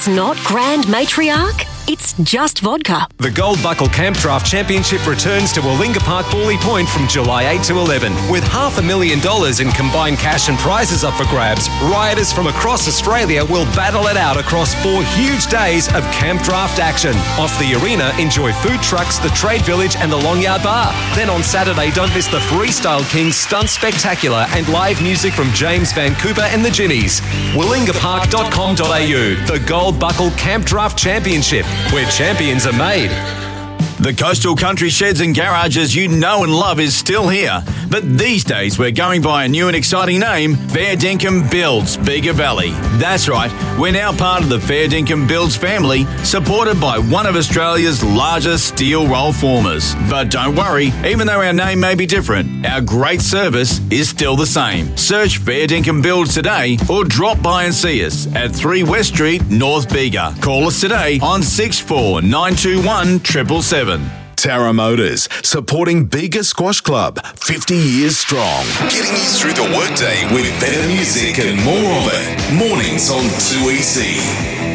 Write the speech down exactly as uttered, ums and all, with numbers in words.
It's not Grand Matriarch. It's just vodka. The Gold Buckle Camp Draft Championship returns to Willinga Park Bawley Point from July eighth to eleven. With half a million dollars in combined cash and prizes up for grabs, rioters from across Australia will battle it out across four huge days of camp draft action. Off the arena, enjoy food trucks, the Trade Village and the Long Yard Bar. Then on Saturday, don't miss the Freestyle Kings Stunt Spectacular and live music from James Van Cooper and the Ginnies. willinga park dot com dot a u. The Gold Buckle Camp Draft Championship, where champions are made. The Coastal Country Sheds and Garages you know and love is still here, but these days we're going by a new and exciting name, Fair Dinkum Builds Bega Valley. That's right, we're now part of the Fair Dinkum Builds family, supported by one of Australia's largest steel roll formers. But don't worry, even though our name may be different, our great service is still the same. Search Fair Dinkum Builds today or drop by and see us at three West Street, North Bega. Call us today on six four nine two one seven seven seven. Tara Motors, supporting Bega Squash Club, fifty years strong. Getting you through the workday with better music and more of it. Mornings on two E C.